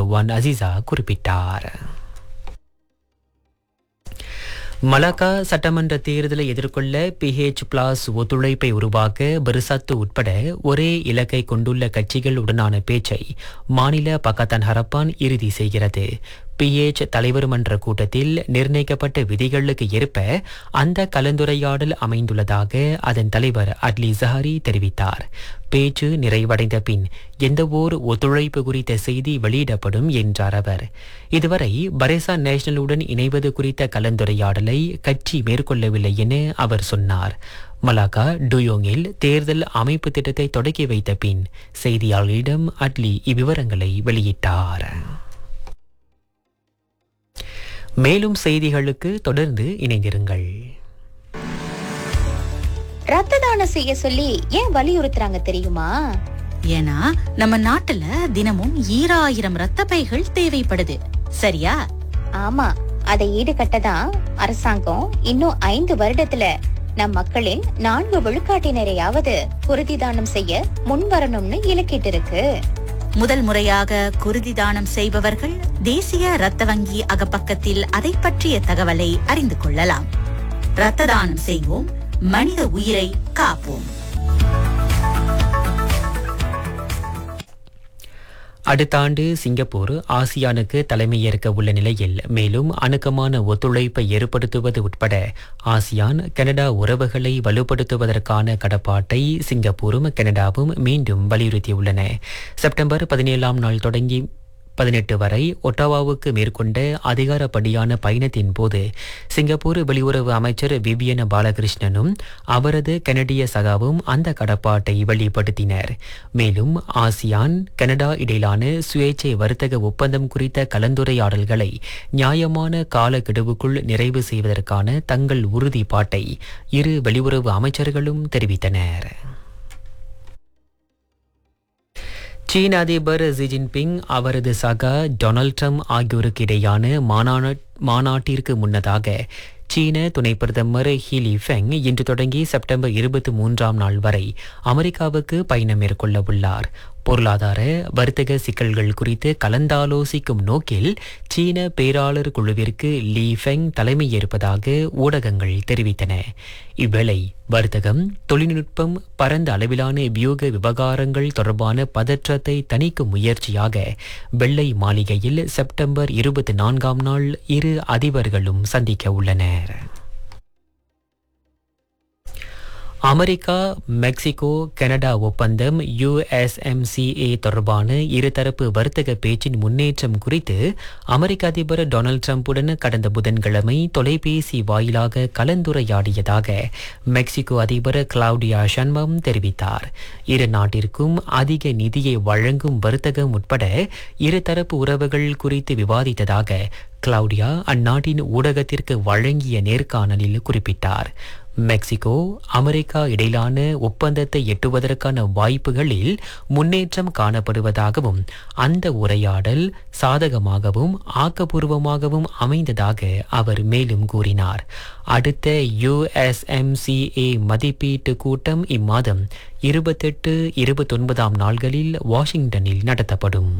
அமைச்சர் வான் அசீசா குறிப்பிட்டார். மலாக்கா சட்டமன்ற தேர்தலை எதிர்கொள்ள PH+ ஒத்துழைப்பை உருவாக்க பெருசத்து உட்பட ஒரே இலக்கை கொண்டுள்ள கட்சிகள் உடனான பேச்சை மாநில பக்கத்தான் ஹரப்பான் இறுதி செய்கிறது. PH தலைவர் மன்ற கூட்டத்தில் நிர்ணயிக்கப்பட்ட விதிகளுக்கு ஏற்ப அந்த கலந்துரையாடல் அமைந்துள்ளதாக அதன் தலைவர் அட்லி ஜஹாரி தெரிவித்தார். பேச்சு நிறைவடைந்த பின் எந்தவோர் ஒத்துழைப்பு குறித்த செய்தி வெளியிடப்படும் என்றார் அவர். இதுவரை பரேசா நேஷனலுடன் இணைவது குறித்த கலந்துரையாடலை கட்சி மேற்கொள்ளவில்லை என அவர் சொன்னார். மலாக்கா டுயோங்கில் தேர்தல் அமைப்பு திட்டத்தை தொடக்கி வைத்த பின் செய்தியாளர்களிடம் அட்லி இவ்விவரங்களை வெளியிட்டார். மேலும் செய்திகளுக்கு தொடர்ந்து இணைந்திருங்கள். ரத்த தானம் செய்ய சொல்லி ஏன் வலியுறுத்துறாங்க தெரியுமா? ஏன்னா நம்ம நாட்டுல தினமும் 1000 ரத்த பைகள் தேவைப்படுது. சரியா? ஆமா, அதை ஈடுகட்டதான் அரசாங்கம் இன்னும் 5 வருடத்துல நம் மக்களின் 4 விழுக்காட்டினரையாவது குருதி தானம் செய்ய முன்வரணும்னு இலக்கிட்டு இருக்கு. முதல் முறையாக குருதி தானம் செய்பவர்கள் தேசிய ரத்த வங்கி அகப்பக்கத்தில் அதை பற்றிய தகவலை அறிந்து கொள்ளலாம். ரத்த தானம் செய்வோம், மனித உயிரை காப்போம். அடுத்த ஆண்டு சிங்கப்பூர் ஆசியானுக்கு தலைமையேற்க உள்ள நிலையில் மேலும் அணுக்கமான ஒத்துழைப்பை ஏற்படுத்துவது உட்பட ஆசியான் கனடா உறவுகளை வலுப்படுத்துவதற்கான கடப்பாட்டை சிங்கப்பூரும் கனடாவும் மீண்டும் வலியுறுத்தியுள்ளன. செப்டம்பர் 17ஆம் நாள் தொடங்கி 18 வரை ஒட்டாவாவுக்கு மேற்கொண்ட அதிகாரப்படியான பயணத்தின் போது சிங்கப்பூர் வெளியுறவு அமைச்சர் விவியன பாலகிருஷ்ணனும் அவரது கனடிய சகாவும் அந்த கடப்பாட்டை வெளிப்படுத்தினர். மேலும் ஆசியான் கனடா இடையிலான சுயேட்சை வர்த்தக ஒப்பந்தம் குறித்த கலந்துரையாடல்களை நியாயமான காலக்கெடுவுக்குள் நிறைவு செய்வதற்கான தங்கள் உறுதிப்பாட்டை இரு வெளியுறவு அமைச்சர்களும் தெரிவித்தனர். சீன அதிபர் ஜி ஜின்பிங் அவரது சகா டொனால்ட் ட்ரம்ப் ஆகியோருக்கு இடையான மாநாட்டிற்கு முன்னதாக சீன துணை பிரதமர் ஹீலி ஃபெங் இன்று தொடங்கி செப்டம்பர் 23ஆம் நாள் வரை அமெரிக்காவுக்கு பயணம் மேற்கொள்ள உள்ளார். பொருளாதார வர்த்தக சிக்கல்கள் குறித்து கலந்தாலோசிக்கும் நோக்கில் சீன பேராளர் குழுவிற்கு லீ ஃபெங் தலைமையேற்பதாக ஊடகங்கள் தெரிவித்தன. இவ்வேளை வர்த்தகம், தொழில்நுட்பம், பரந்த அளவிலான வியூக விவகாரங்கள் தொடர்பான பதற்றத்தை தணிக்கும் முயற்சியாக வெள்ளை மாளிகையில் செப்டம்பர் 24ஆம் நாள் இரு அதிபர்களும் சந்திக்க உள்ளனர். அமெரிக்கா மெக்சிகோ கனடா ஒப்பந்தம் USMCA தொடர்பான இருதரப்பு வர்த்தக பேச்சின் முன்னேற்றம் குறித்து அமெரிக்க அதிபர் டொனால்ட் ட்ரம்புடன் கடந்த புதன்கிழமை தொலைபேசி வாயிலாக கலந்துரையாடியதாக மெக்சிகோ அதிபர் கிளவுடியா ஷன்மம் தெரிவித்தார். இரு நாட்டிற்கும் அதிக நிதியை வழங்கும் வர்த்தகம் உட்பட இருதரப்பு உறவுகள் குறித்து விவாதித்ததாக கிளவுடியா அந்நாட்டின் ஊடகத்திற்கு வழங்கிய நேர்காணலில் குறிப்பிட்டார். மெக்சிகோ அமெரிக்கா இடையிலான ஒப்பந்தத்தை எட்டுவதற்கான வாய்ப்புகளில் முன்னேற்றம் காணப்படுவதாகவும் அந்த உரையாடல் சாதகமாகவும் ஆக்கப்பூர்வமாகவும் அமைந்ததாக அவர் மேலும் கூறினார். அடுத்த USMCA மதிப்பீட்டு கூட்டம் இம்மாதம் 28, 29ஆம் நாள்களில் வாஷிங்டனில் நடத்தப்படும்.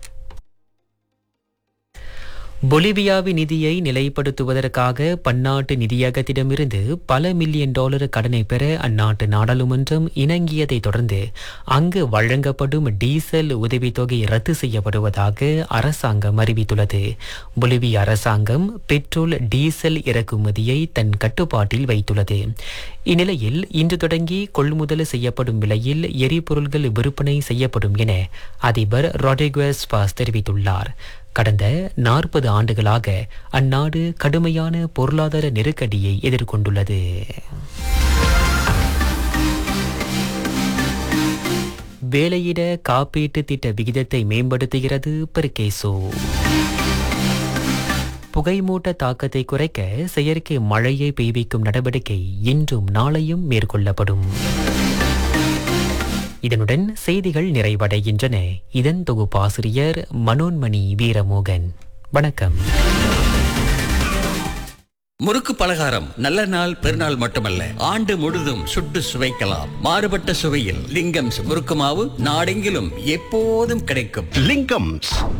பொலிவியாவின் நிதியை நிலைப்படுத்துவதற்காக பன்னாட்டு நிதியகத்திடமிருந்து பல மில்லியன் டாலர் கடனை பெற அந்நாட்டு நாடாளுமன்றம் இணங்கியதை தொடர்ந்து அங்கு வழங்கப்படும் டீசல் உதவித்தொகை ரத்து செய்யப்படுவதாக அரசாங்கம் அறிவித்துள்ளது. பொலிவிய அரசாங்கம் பெட்ரோல், டீசல் இறக்குமதியை தன் கட்டுப்பாட்டில் வைத்துள்ளது. இந்நிலையில் இன்று தொடங்கி கொள்முதல் செய்யப்படும் விலையில் எரிபொருள்கள் விற்பனை செய்யப்படும் என அதிபர் ரொட்ரிகுஸ் பாஸ் தெரிவித்துள்ளார். கடந்த 40 ஆண்டுகளாக அந்நாடு கடுமையான பொருளாதார நெருக்கடியை எதிர்கொண்டுள்ளது. வேலையிட காப்பீட்டு திட்ட விகிதத்தை மேம்படுத்துகிறது பெர்கேசோ. புகைமூட்ட தாக்கத்தை குறைக்க செயற்கை மழையை பெய்விக்கும் நடவடிக்கை இன்றும் நாளையும் மேற்கொள்ளப்படும். இதனுடன் செய்திகள் நிறைவடைகின்றன. இதன் தொகுப்பாசிரியர் மனோன்மணி வீரமோகன். வணக்கம். முறுக்கு பலகாரம் நல்ல நாள் பெருநாள் மட்டுமல்ல, ஆண்டு முழுதும் சுட்டு சுவைக்கலாம். மாறுபட்ட சுவையில் லிங்கம்ஸ் முறுக்கு மாவு நாடெங்கிலும் எப்போதும் கிடைக்கும். லிங்கம்ஸ்.